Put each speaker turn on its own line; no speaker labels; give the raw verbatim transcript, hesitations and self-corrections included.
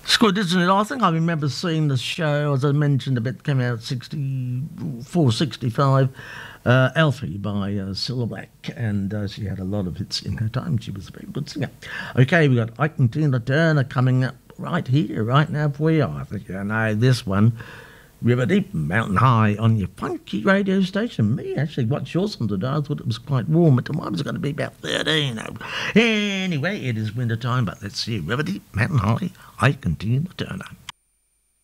It's good, isn't it? I think I remember seeing the show, as I mentioned a bit, came out sixty-four, sixty-five. Uh, Alfie by uh, Cilla Black, and uh, she had a lot of hits in her time. She was a very good singer. Okay, we got Ike and Tina Turner coming up right here, right now for you. I think you know this one. River Deep, Mountain High on your funky radio station. Me actually watched yours on today. I thought it was quite warm. At the moment, it's going to be about thirteen. Anyway, it is winter time, but let's see. River Deep, Mountain High, Ike and Tina Turner.